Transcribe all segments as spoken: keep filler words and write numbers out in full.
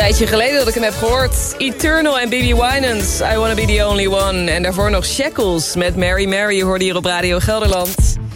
Tijdje geleden dat ik hem heb gehoord. Eternal en B B Winans, I Wanna Be The Only One. En daarvoor nog Shackles met Mary Mary hoorde hier op Radio Gelderland.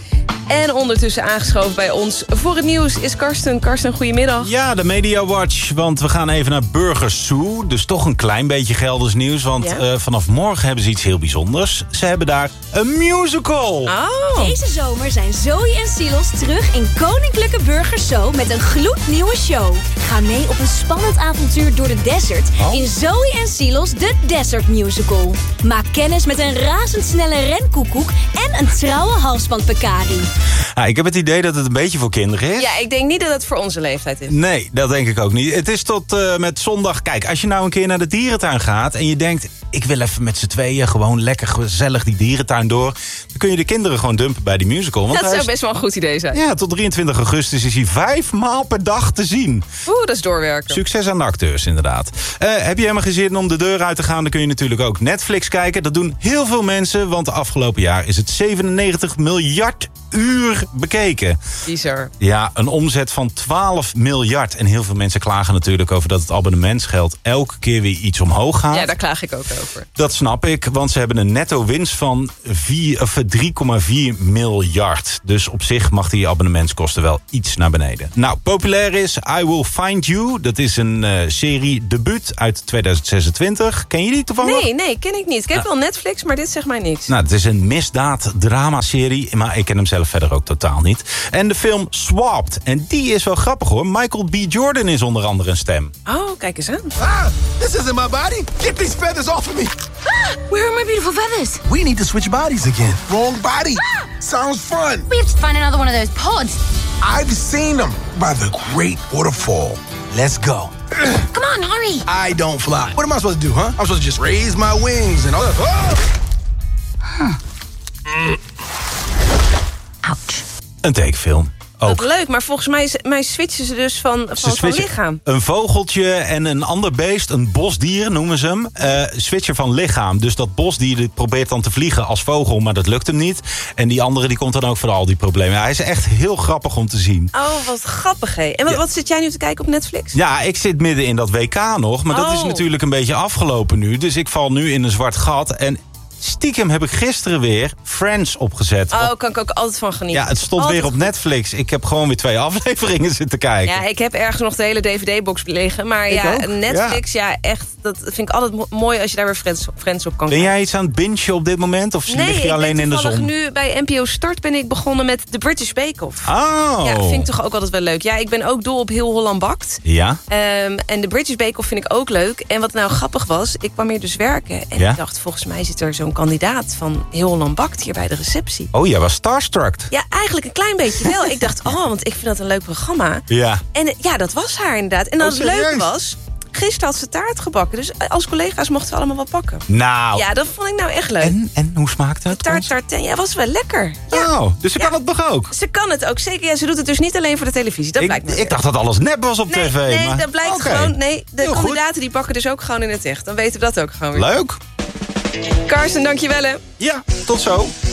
En ondertussen aangeschoven bij ons voor het nieuws is Karsten. Karsten, goedemiddag. Ja, de Media Watch, want we gaan even naar Burgers Zoo. Dus toch een klein beetje Gelders nieuws, want ja? uh, vanaf morgen hebben ze iets heel bijzonders. Ze hebben daar een musical. Oh. Deze zomer zijn Zoe en Silos terug in Koninklijke Burgers Zoo met een gloednieuwe show. Ga mee op een spannend avontuur door de desert oh. in Zoe en Silos de Desert Musical. Maak kennis met een razendsnelle renkoekoek en een trouwe halsbandpekari. Ja, ik heb het idee dat het een beetje voor kinderen is. Ja, ik denk niet dat het voor onze leeftijd is. Nee, dat denk ik ook niet. Het is tot uh, met zondag. Kijk, als je nou een keer naar de dierentuin gaat en je denkt, ik wil even met z'n tweeën gewoon lekker gezellig die dierentuin door, dan kun je de kinderen gewoon dumpen bij die musical. Want dat zou is, best wel een goed idee zijn. Ja, tot drieëntwintig augustus is hij vijf maal per dag te zien. Oeh, dat is doorwerken. Succes aan de acteurs, inderdaad. Uh, heb je helemaal geen zin om de deur uit te gaan, dan kun je natuurlijk ook Netflix kijken. Dat doen heel veel mensen, want de afgelopen jaar is het zevenennegentig miljard uur bekeken. Bizar. Ja, een omzet van twaalf miljard. En heel veel mensen klagen natuurlijk over dat het abonnementsgeld elke keer weer iets omhoog gaat. Ja, daar klaag ik ook over. Dat snap ik, want ze hebben een netto winst van drie komma vier miljard. Dus op zich mag die abonnementskosten wel iets naar beneden. Nou, populair is I Will Find You. Dat is een uh, serie debuut uit tweeduizend zesentwintig. Ken je die toevallig? Nee, nee, ken ik niet. Ik heb nou, wel Netflix, maar dit zegt mij niks. Nou, het is een misdaad-drama-serie, maar ik ken hem zelf verder ook totaal niet. En de film Swapped. En die is wel grappig hoor. Michael B. Jordan is onder andere een stem. Oh, kijk eens aan. Ah, this isn't my body. Get these feathers off of me. Ah, where are my beautiful feathers? We need to switch bodies again. Wrong body. Ah. Sounds fun. We have to find another one of those pods. I've seen them by the Great Waterfall. Let's go. Come on, hurry. I don't fly. What am I supposed to do, huh? I'm supposed to just raise my wings and all that. Oh! Huh. Mm. Ouch. Een tekenfilm. Ook. Wat leuk, maar volgens mij, mij switchen ze dus van, van, ze van lichaam. Een vogeltje en een ander beest, een bosdier noemen ze hem, uh, switchen van lichaam. Dus dat bosdier die probeert dan te vliegen als vogel, maar dat lukt hem niet. En die andere die komt dan ook voor al die problemen. Hij is echt heel grappig om te zien. Oh, wat grappig hé. En wat, ja. wat zit jij nu te kijken op Netflix? Ja, ik zit midden in dat W K nog, maar oh. dat is natuurlijk een beetje afgelopen nu. Dus ik val nu in een zwart gat en stiekem heb ik gisteren weer Friends opgezet. Oh, op... kan ik ook altijd van genieten. Ja, het stond altijd weer op Netflix. Ik heb gewoon weer twee afleveringen zitten kijken. Ja, ik heb ergens nog de hele D V D-box liggen. Maar ik ja, ook. Netflix, ja. ja, echt, dat vind ik altijd mo- mooi als je daar weer Friends, Friends op kan Ben kijken. jij iets aan het bingen op dit moment? Of nee, lig je alleen in de zon? nu bij N P O Start ben ik begonnen met The British Bake Off. Oh. Ja, vind ik toch ook altijd wel leuk. Ja, ik ben ook dol op Heel Holland Bakt. Ja. Um, en de British Bake Off vind ik ook leuk. En wat nou grappig was, ik kwam hier dus werken. En ja? ik dacht, volgens mij zit er zo'n kandidaat van Heel Holland Bakt hier bij de receptie. Oh, jij was starstruck. Ja, eigenlijk een klein beetje wel. Ik dacht, oh, want ik vind dat een leuk programma. Ja. En ja, dat was haar inderdaad. En dan oh, het leuke was, gisteren had ze taart gebakken. Dus als collega's mochten we allemaal wat pakken. Nou. Ja, dat vond ik nou echt leuk. En, en hoe smaakte het? Taart, taart, ja, was wel lekker. Ja. Oh, dus ze ja. kan het nog ook? Ze kan het ook, zeker. Ja, ze doet het dus niet alleen voor de televisie. Dat ik, blijkt me. Ik dacht dat alles nep was op nee, tv. Nee, maar... dat blijkt okay. gewoon. Nee, de Heel kandidaten goed. die bakken dus ook gewoon in het echt. Dan weten we dat ook gewoon weer. Leuk. Karsten, dankjewel hè. Ja, tot zo.